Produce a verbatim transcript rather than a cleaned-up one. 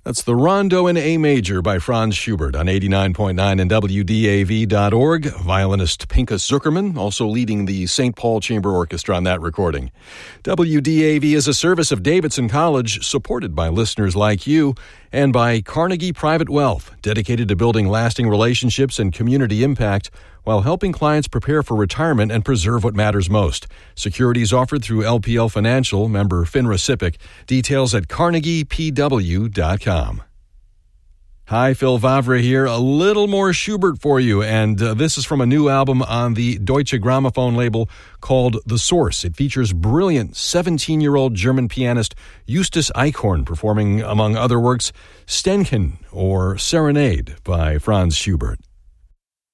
That's the Rondo in A Major by Franz Schubert on eighty-nine point nine and W D A V dot org. Violinist Pinchas Zuckerman also leading the Saint Paul Chamber Orchestra on that recording. W D A V is a service of Davidson College, supported by listeners like you, and by Carnegie Private Wealth, dedicated to building lasting relationships and community impact while helping clients prepare for retirement and preserve what matters most. Securities offered through L P L Financial, member FINRA SIPC. Details at carnegie p w dot com. Hi, Phil Vavra here. A little more Schubert for you, and uh, this is from a new album on the Deutsche Grammophon label called The Source. It features brilliant seventeen-year-old German pianist Justus Eichhorn performing, among other works, Stenchen or Serenade by Franz Schubert.